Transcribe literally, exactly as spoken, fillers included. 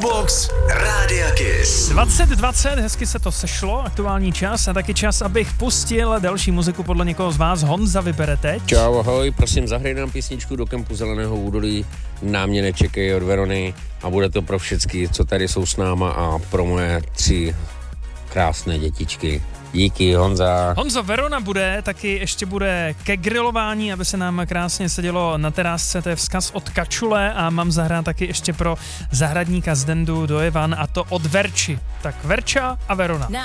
Jukebox Rádia Kiss. dvacet dvacet, hezky se to sešlo, aktuální čas a taky čas, abych pustil další muziku podle někoho z vás. Honza vybere teď. Čau, ahoj, prosím, zahraj nám písničku Do kempu Zeleného údolí, Na mě nečekej od Verony a bude to pro všechny, co tady jsou s náma a pro moje tři krásné dětičky. Díky, Honza. Honzo, Verona bude, taky ještě bude ke grilování, aby se nám krásně sedělo na terásce, to je vzkaz od Kačule a mám zahrát taky ještě pro zahradníka z Dendu do Jevan a to od Verči. Tak Verča a Verona.